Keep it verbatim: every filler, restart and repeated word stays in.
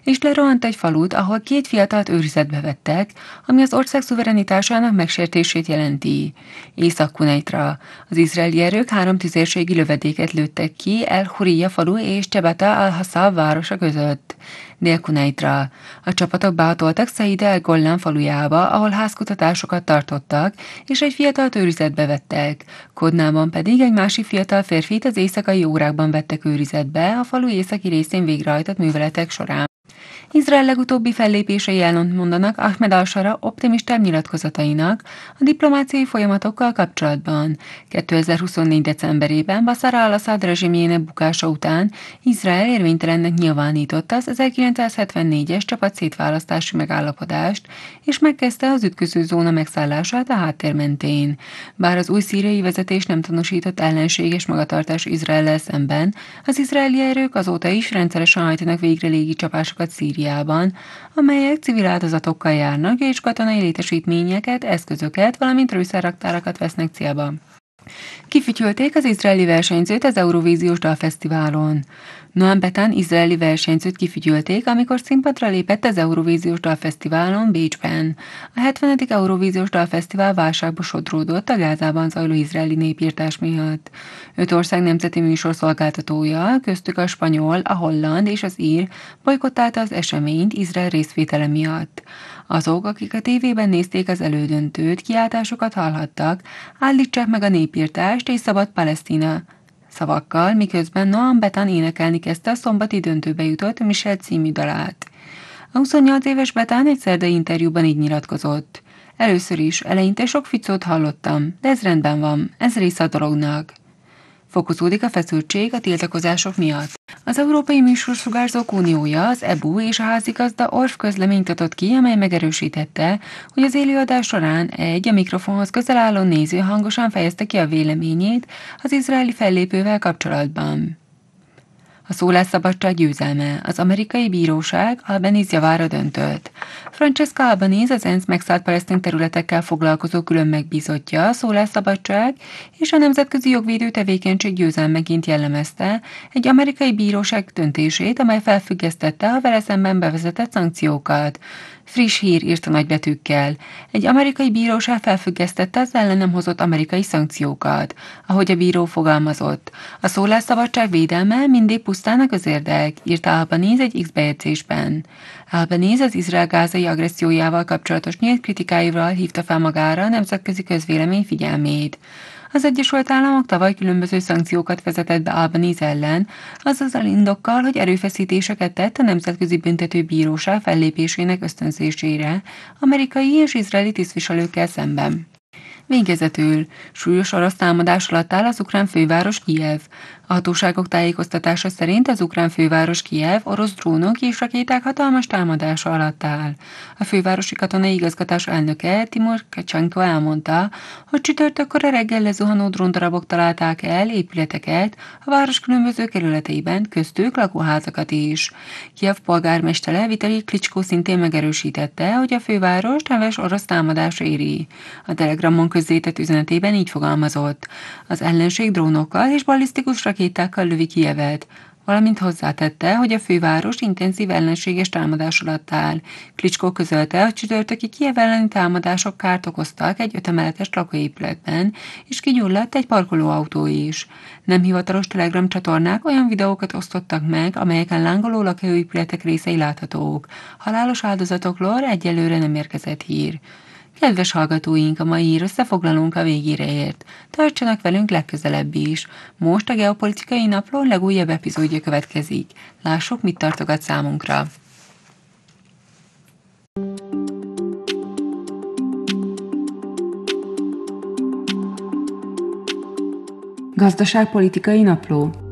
és lerohant egy falut, ahol két fiatalt őrizetbe vettek, ami az ország szuverenitásának megsértését jelenti. Észak-Kuneitra. Az izraeli erők három tüzérségi lövedéket lőttek ki El-Hurriya falu és Csebeta al-Hassa városa között. Dél-Kuneitra. A csapatok behatoltak Szaida el-Golan falujába, ahol házkutatásokat tartottak, és egy fiatalt őrizetbe vettek. Kodnában pedig egy másik fiatal férfit az éjszakai órákban vettek őrizetbe a falu északi részén végrehajtott műveletek során. Izrael legutóbbi fellépései ellent mondanak Ahmed al-Shara optimistább nyilatkozatainak a diplomáciai folyamatokkal kapcsolatban. kétezer-huszonnégy. decemberében Bashar al-Assad rezsimjének bukása után Izrael érvénytelennek nyilvánította az ezerkilencszázhetvennégyes csapatszétválasztási megállapodást, és megkezdte az ütköző zóna megszállását a háttér mentén. Bár az új szíriai vezetés nem tanúsított ellenséges magatartás Izraellel szemben, az izraeli erők azóta is rendszeresen hajtanak végre légicsapásokat Szíriában, amelyek civil áldozatokkal járnak, és katonai létesítményeket, eszközöket, valamint rőszerraktárakat vesznek célba. Kifütyülték az izraeli versenyzőt az Eurovíziós Dalfesztiválon. Noam Betan izraeli versenyzőt kifütyülték, amikor színpadra lépett az Eurovíziós Dalfesztiválon Bécsben. A hetvenedik Eurovíziós Dalfesztivál válságba sodródott a Gázában zajló izraeli népirtás miatt. Öt ország nemzeti műsorszolgáltatója, köztük a spanyol, a holland és az ír bojkottálta az eseményt Izrael részvétele miatt. Azok, akik a tévében nézték az elődöntőt, kiáltásokat hallhattak, állítsák meg a népirtást és szabad Palesztina szavakkal, miközben Noam Betan énekelni kezdte a szombati döntőbe jutott Michel című dalát. A huszonnyolc éves Betan egy szerdai interjúban így nyilatkozott. Először is, eleinte sok ficót hallottam, de ez rendben van, ez része a dolognak. Fokozódik a feszültség a tiltakozások miatt. Az Európai Műsorsugárzók Uniója, az E B U és a házigazda Orff közleményt adott ki, amely megerősítette, hogy az élőadás során egy a mikrofonhoz közel álló néző hangosan fejezte ki a véleményét az izraeli fellépővel kapcsolatban. A szólásszabadság győzelme. Az amerikai bíróság Albanese javára döntött. Francesca Albanese, az ENSZ megszállt palesztin területekkel foglalkozó külön megbízottja, a szólásszabadság és a nemzetközi jogvédő tevékenység győzelmeként jellemezte egy amerikai bíróság döntését, amely felfüggesztette a vele szemben bevezetett szankciókat. Friss hír, írta nagybetűkkel. Egy amerikai bíróság felfüggesztette az ellenem hozott amerikai szankciókat. Ahogy a bíró fogalmazott, a szólásszabadság védelme mindig pusztán a közérdek, írta Albanese egy X-bejegyzésben. Albanese az izrael-gázai agressziójával kapcsolatos nyílt kritikáival hívta fel magára a nemzetközi közvélemény figyelmét. Az Egyesült Államok tavaly különböző szankciókat vezetett be Albanese ellen, azzal indokkal, hogy erőfeszítéseket tett a Nemzetközi Büntetőbíróság fellépésének ösztönzésére amerikai és izraeli tisztviselőkkel szemben. Végezetül súlyos orosz támadás alatt áll az ukrán főváros Kijev. A hatóságok tájékoztatása szerint az ukrán főváros Kijev orosz drónok és rakéták hatalmas támadása alatt áll. A fővárosi katonai igazgatás elnöke Timur Kacsenko elmondta, hogy csütörtökkor a reggel lezuhanó dróndarabok találták el épületeket a város különböző kerületeiben, köztük lakóházakat is. Kijev polgármestere Vitali Klitschko szintén megerősítette, hogy a főváros heves orosz támadás éri. A Telegramon közzétett üzenetében így fogalmazott: az ellenség drónokkal és ballisztikus rakétákkal lövi Kijevet, valamint hozzátette, hogy a főváros intenzív ellenséges támadás alatt áll. Klitschko közölte, hogy csütörtöki Kijev elleni támadások kárt okoztak egy ötemeletes lakóépületben, és kigyulladt egy parkolóautó is. Nem hivatalos Telegram csatornák olyan videókat osztottak meg, amelyeken lángoló lakóépületek részei láthatók. Halálos áldozatokról egyelőre nem érkezett hír. Kedves hallgatóink, a mai hír összefoglalónk a végére ért. Tartsanak velünk legközelebb is. Most a Geopolitikai Napló legújabb epizódja következik. Lássuk, mit tartogat számunkra. Gazdaságpolitikai Napló.